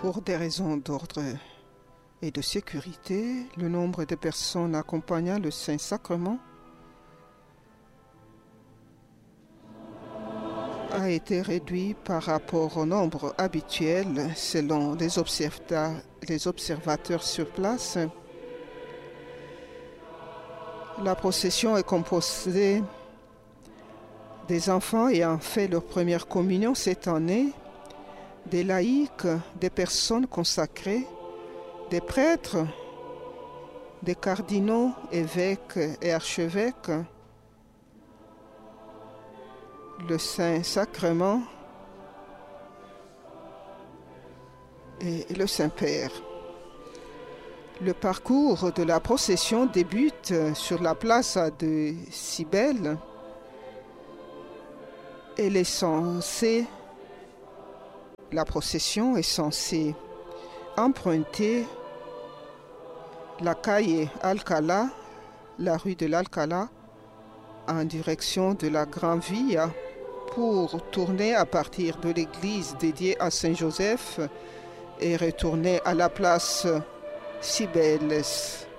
Pour des raisons d'ordre et de sécurité, le nombre de personnes accompagnant le Saint-Sacrement a été réduit par rapport au nombre habituel selon les observateurs sur place. La procession est composée des enfants ayant fait leur première communion cette année, des laïcs, des personnes consacrées, des prêtres, des cardinaux, évêques et archevêques. Le Saint-Sacrement et le Saint-Père. Le parcours de la procession débute sur la place de Cybèle. La procession est censée emprunter la calle Alcalá, la rue de l'Alcalá, en direction de la Gran Via pour tourner à partir de l'église dédiée à Saint-Joseph et retourner à la place Cibeles.